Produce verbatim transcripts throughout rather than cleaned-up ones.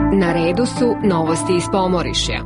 Na redu su novosti iz Pomorišja.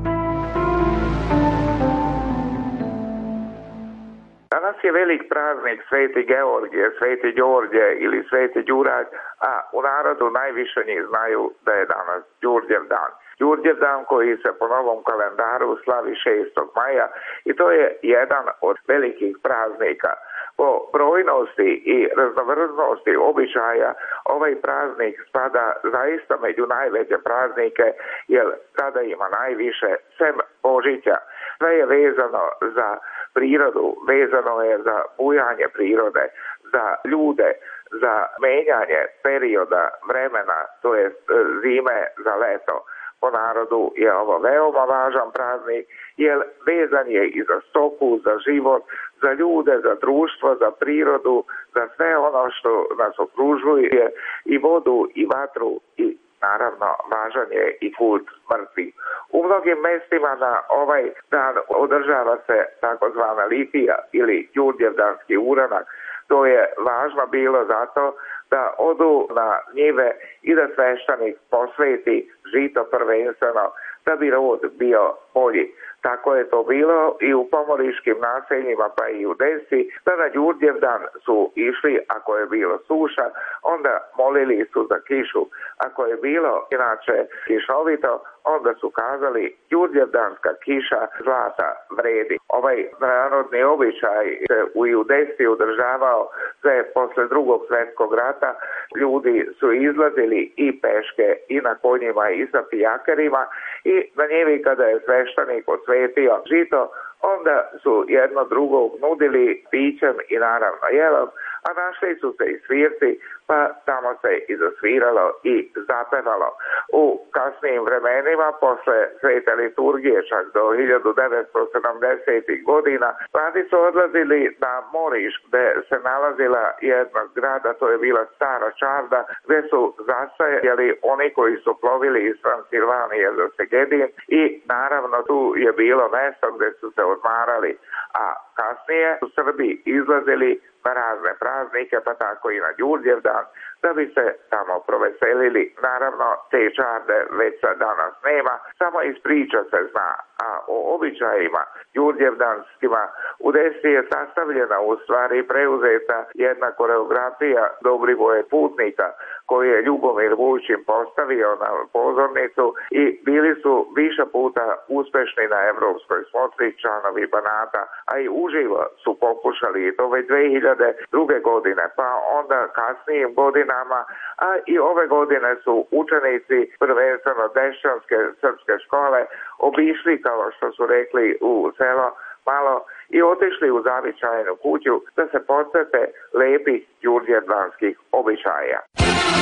Danas je velik praznik Sveti Georgije, Sveti Đorđe ili Sveti Đuraj, a u narodu najviše njih znaju da je danas Đurđev dan. Đurđev dan koji se po novom kalendaru slavi šestog maja i to je jedan od velikih praznika. Po brojnosti i raznovrsnosti običaja ovaj praznik spada zaista među najveće praznike, jer tada ima najviše sem Božića. Sve je vezano za prirodu, vezano je za bujanje prirode, za ljude, za menjanje perioda vremena, to je zime za leto. Po narodu je ovo veoma važan praznik, jer vezan je i za stoku, za život, za ljude, za društvo, za prirodu, za sve ono što nas okružuje, i vodu, i vatru, i naravno važan je i kult smrti. U mnogim mestima na ovaj dan održava se takozvana litija ili Đurđevdanski uranak. To je važno bilo zato da odu na njive i da sveštenik posveti žito prvenstveno da bi rod bio bolji. Tako je to bilo i u pomoriškim naseljima, pa i u Desi, da na Đurđev dan su išli, ako je bilo suša, onda molili su za kišu. Ako je bilo inače kišovito, onda su kazali Đurđevdanska kiša zlata vredi. Ovaj narodni običaj se u Desi održavao sve posle drugog svjetskog rata. Ljudi su izlazili i peške i na konjima i sa pijakerima i na njivi kada je sveštenik osvetio žito, onda su jedno drugog nudili pićem i naravno jelom, a našli su se i svirci, pa tamo se i zasviralo i zapevalo. U kasnijim vremenima, posle svete liturgije, čak do hiljadu devetsto sedamdesetih godina, mladi su odlazili na Moriš, gde se nalazila jedna zgrada, to je bila stara čarda, gde su zastajali oni koji su plovili iz Transilvanije za Segedin i naravno tu je bilo mesto gde su se odmarali, a kasnije su Srbi izlazili na razne praznike, pa tako i na Đurđev dan, da bi se tamo proveselili. Naravno, te čarde već danas nema, samo iz priča se zna, a o običajima đurđevdanskima u Desi je sastavljena, u stvari preuzeta jedna koreografija Dobrivoje putnika, koju je Ljubomir Vučin postavio na pozornicu i bili su više puta uspešni na evropskoj smotri članovi Banata, a i uživo su pokušali i to već dve hiljade druge godine, pa onda kasnijim godinama, a i ove godine su učenici prvenstveno Dešćanske srpske škole obišli, kao što su rekli, u selo malo i otišli u zavičajnu kuću da se podsjete lepih đurđevdanskih običaja.